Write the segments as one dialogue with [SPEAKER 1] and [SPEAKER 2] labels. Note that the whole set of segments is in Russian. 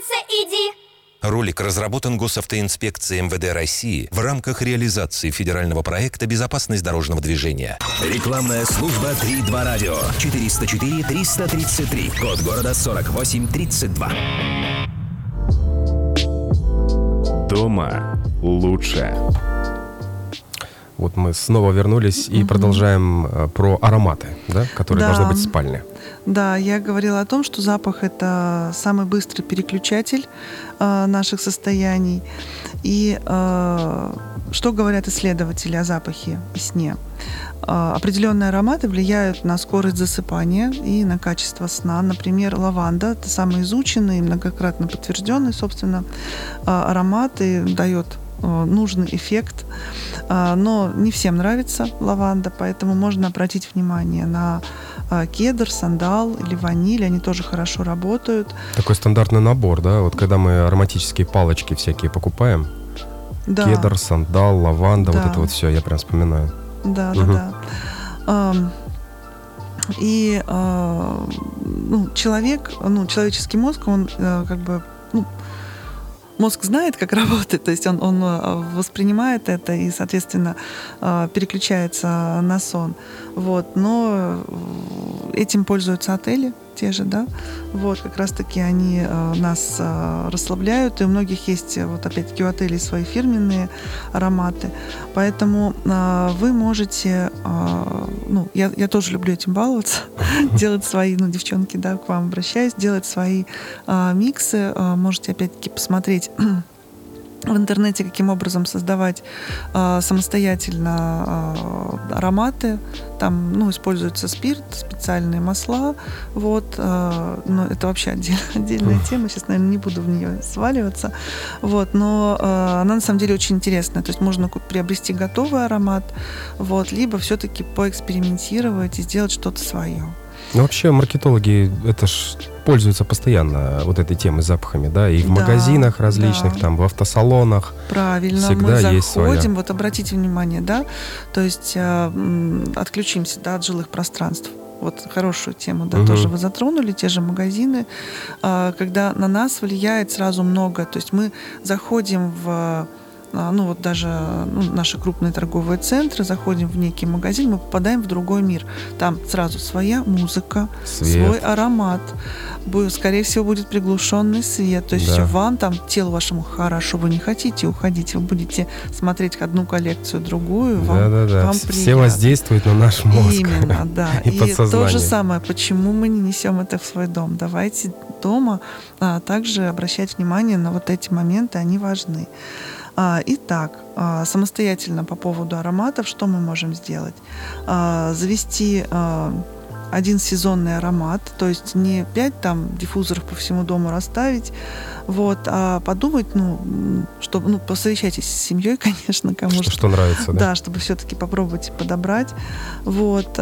[SPEAKER 1] Умница, иди.
[SPEAKER 2] Ролик разработан Госавтоинспекцией МВД России в рамках реализации федерального проекта «Безопасность дорожного движения».
[SPEAKER 3] Рекламная служба 3.2 радио. 404-333. Код города 4832.
[SPEAKER 4] Дома лучше.
[SPEAKER 5] Вот мы снова вернулись и продолжаем про ароматы, да, которые должны быть в спальне.
[SPEAKER 6] Да, я говорила о том, что запах — это самый быстрый переключатель наших состояний. И что говорят исследователи о запахе и сне? Определенные ароматы влияют на скорость засыпания и на качество сна. Например, лаванда — это самый изученный, многократно подтвержденный, собственно, аромат и дает нужный эффект. Но не всем нравится лаванда, поэтому можно обратить внимание на кедр, сандал или ваниль. Они тоже хорошо работают.
[SPEAKER 5] Такой стандартный набор, да? Вот когда мы ароматические палочки всякие покупаем. Да. Кедр, сандал, лаванда, да. Вот это вот все, я прям вспоминаю.
[SPEAKER 6] Да. И человек, человеческий мозг, он мозг знает, как работает, то есть он воспринимает это и, соответственно, переключается на сон. Вот. Но этим пользуются отели те же, да, вот, как раз-таки они нас расслабляют, и у многих есть, вот опять-таки у отелей свои фирменные ароматы, поэтому вы можете, я тоже люблю этим баловаться, делать свои, девчонки, да, к вам обращаюсь, делать свои миксы, можете опять-таки посмотреть в интернете, каким образом создавать самостоятельно ароматы. Там, используется спирт, специальные масла. Вот. Но это вообще отдельная тема. Сейчас, наверное, не буду в нее сваливаться. Вот. Но она на самом деле очень интересная. То есть можно приобрести готовый аромат, вот, либо все-таки поэкспериментировать и сделать что-то свое.
[SPEAKER 5] Ну, вообще, маркетологи это ж пользуются постоянно вот этой темой с запахами, да, и в магазинах различных, там, в автосалонах.
[SPEAKER 6] Правильно,
[SPEAKER 5] всегда
[SPEAKER 6] мы
[SPEAKER 5] есть
[SPEAKER 6] заходим,
[SPEAKER 5] своя.
[SPEAKER 6] вот обратите внимание, да, то есть отключимся, да, от жилых пространств. Вот хорошую тему, да, тоже вы затронули, те же магазины, когда на нас влияет сразу много, то есть мы заходим в даже наши крупные торговые центры, заходим в некий магазин, мы попадаем в другой мир. Там сразу своя музыка, свой аромат, скорее всего, будет приглушенный свет. То есть все вам, там, телу вашему хорошо, вы не хотите уходить, вы будете смотреть одну коллекцию, другую, вам приятно.
[SPEAKER 5] Все воздействует на наш мозг.
[SPEAKER 6] Именно, да.
[SPEAKER 5] И подсознание.
[SPEAKER 6] То же самое, почему мы не несем это в свой дом. Давайте дома также обращать внимание на вот эти моменты, они важны. Итак, самостоятельно по поводу ароматов, что мы можем сделать? Завести один сезонный аромат, то есть не 5 там диффузоров по всему дому расставить, вот, а подумать, чтобы, посовещайтесь с семьей, конечно, кому
[SPEAKER 5] что нравится, да?
[SPEAKER 6] Да, чтобы все-таки попробовать подобрать, вот.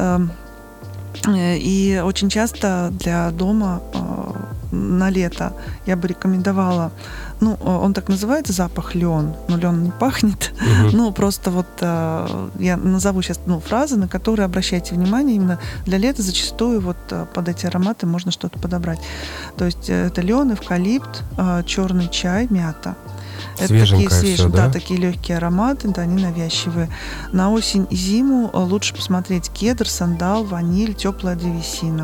[SPEAKER 6] И очень часто для дома на лето я бы рекомендовала, он так называется, запах лен, но лен не пахнет, просто вот я назову сейчас фразы, на которые обращайте внимание, именно для лета зачастую вот под эти ароматы можно что-то подобрать. То есть это лен, эвкалипт, черный чай, мята. Это такие свежие, такие легкие ароматы, да, ненавязчивые. На осень и зиму лучше посмотреть кедр, сандал, ваниль, теплая древесина.